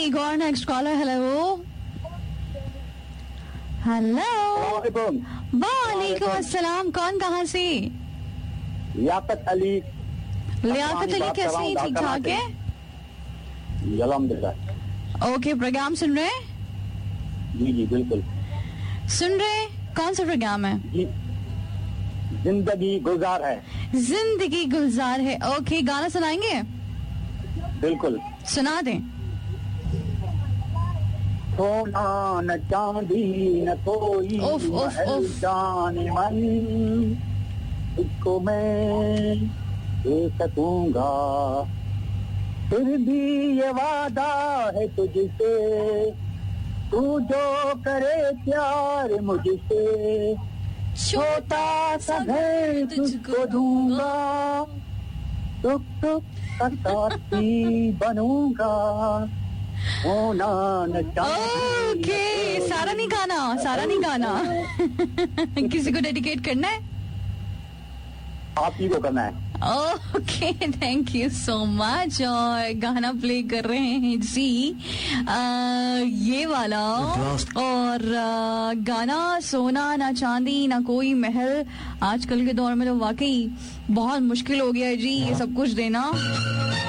Take और next collar. Hello hello. वालेकुम अस्सलाम. कौन कहाँ से? लियाकत अली. लियाकत अली कैसे हैं? ठीक ठाक है. अल्हम्दुलिल्लाह. ओके, प्रोग्राम सुन रहे हैं? जी जी बिल्कुल सुन रहे हैं. कौन सा प्रोग्राम है? जी, जिंदगी गुलजार है. जिंदगी गुलजार है. ओके, गाना सुनाएंगे? बिल्कुल सुना दें. सोना न चांदी न कोई उफ, उफ, उफ. जाने मन इसको मैं दे सकूंगा, फिर भी ये वादा है तुझसे, तू जो करे प्यार मुझसे, छोटा सा घर तुझको दूंगा, टुक टुक का साथी बनूंगा. होना न चांदी. ओके, सारा नहीं गाना, सारा नहीं गाना. किसी को डेडिकेट करना है? आप ही को करना है. Okay, thank you so much. और गाना प्ले कर रहे हैं जी ये वाला. और गाना सोना ना चांदी ना कोई महल. आजकल के दौर में तो वाकई बहुत मुश्किल हो गया है जी ये सब कुछ देना.